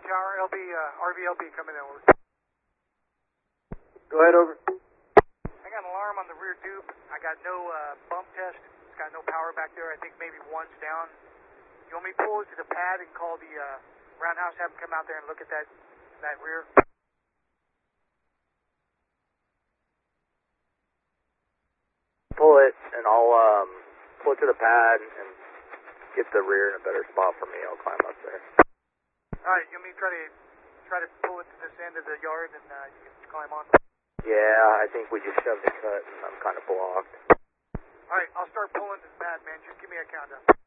Tower, LB, RVLB coming in. Go ahead, over. I got an alarm on the rear dupe. I got no bump test. It's got no power back there. I think maybe one's down. You want me to pull it to the pad and call the roundhouse, have them come out there and look at that rear? Pull it, and I'll pull it to the pad and get the rear in a better spot for me. I'll climb up there. All right, you want me to try to pull it to this end of the yard and you can climb on? Yeah, I think we just shoved the cut and I'm kind of blocked. All right, I'll start pulling to the pad, man. Just give me a countdown.